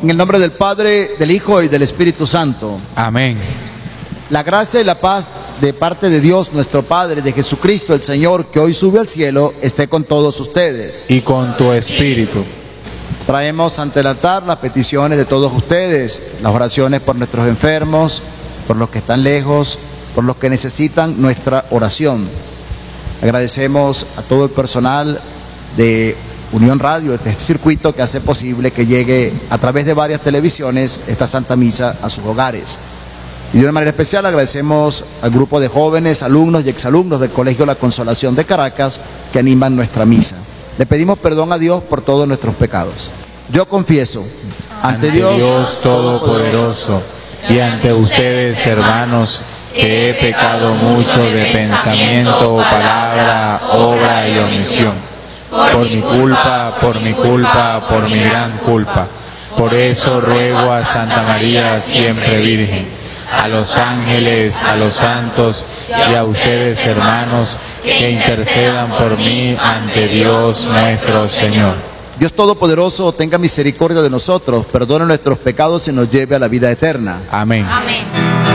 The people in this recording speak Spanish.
En el nombre del Padre, del Hijo y del Espíritu Santo. Amén. La gracia y la paz de parte de Dios nuestro Padre, de Jesucristo el Señor, que hoy sube al cielo, esté con todos ustedes. Y con tu espíritu. Traemos ante el altar las peticiones de todos ustedes, las oraciones por nuestros enfermos, por los que están lejos, por los que necesitan nuestra oración. Agradecemos a todo el personal de Unión Radio, este circuito que hace posible que llegue a través de varias televisiones esta Santa Misa a sus hogares. Y de una manera especial agradecemos al grupo de jóvenes, alumnos y exalumnos del Colegio La Consolación de Caracas que animan nuestra misa. Le pedimos perdón a Dios por todos nuestros pecados. Yo confieso ante Dios Todopoderoso y ante ustedes, hermanos, que he pecado mucho de pensamiento, palabra, obra y omisión. Por mi gran culpa. Por eso ruego a Santa María siempre Virgen, a los ángeles, a los santos y a ustedes, hermanos, que intercedan por mí ante Dios nuestro Señor. Dios Todopoderoso tenga misericordia de nosotros, perdone nuestros pecados y nos lleve a la vida eterna. Amén. Amén.